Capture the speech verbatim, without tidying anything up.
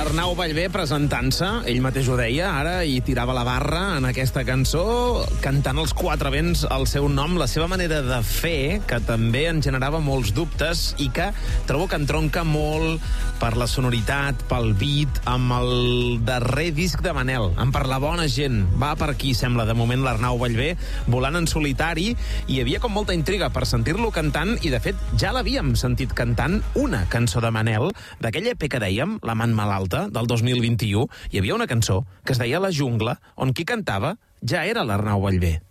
l'Arnau Ballbé presentant-se, ell mateix ho deia, ara i tirava la barra en aquesta cançó, cantant els quatre vents el seu nom, la seva manera de fer, que també en generava molts dubtes i que trobo que entronca molt per la sonoritat, pel beat, amb el darrer disc de Manel, amb Per la bona gent. Va per aquí, sembla, de moment, l'Arnau Ballbé, volant en solitari, i hi havia com molta intriga per sentir-lo cantant, i de fet ja l'havíem sentit cantant una cançó de Manel, d'aquell E P que dèiem, L'amant malalta, del dos mil vint-i-u, hi havia una cançó que es deia La jungla, on qui cantava ja era l'Arnau Ballbé.